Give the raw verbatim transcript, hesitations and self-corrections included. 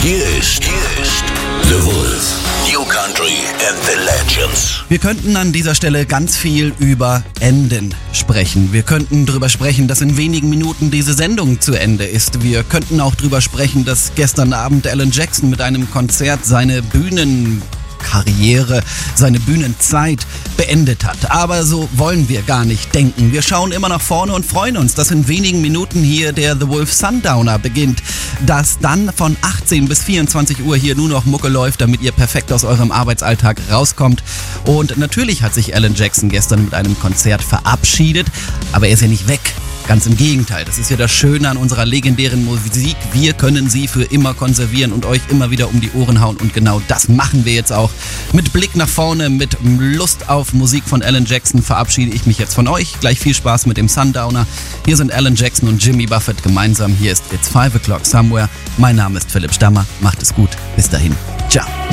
Hier ist, hier ist The Wolf. New Country and the Legends. Wir könnten an dieser Stelle ganz viel über Enden sprechen. Wir könnten darüber sprechen, dass in wenigen Minuten diese Sendung zu Ende ist. Wir könnten auch darüber sprechen, dass gestern Abend Alan Jackson mit einem Konzert seine Bühnenkarriere, seine Bühnenzeit beendet hat. Aber so wollen wir gar nicht denken. Wir schauen immer nach vorne und freuen uns, dass in wenigen Minuten hier der The Wolf Sundowner beginnt. Dass dann von achtzehn bis vierundzwanzig Uhr hier nur noch Mucke läuft, damit ihr perfekt aus eurem Arbeitsalltag rauskommt. Und natürlich hat sich Alan Jackson gestern mit einem Konzert verabschiedet, aber er ist ja nicht weg. Ganz im Gegenteil, das ist ja das Schöne an unserer legendären Musik. Wir können sie für immer konservieren und euch immer wieder um die Ohren hauen. Und genau das machen wir jetzt auch. Mit Blick nach vorne, mit Lust auf Musik von Alan Jackson verabschiede ich mich jetzt von euch. Gleich viel Spaß mit dem Sundowner. Hier sind Alan Jackson und Jimmy Buffett gemeinsam. Hier ist It's five o'clock somewhere. Mein Name ist Philipp Stammer. Macht es gut. Bis dahin. Ciao.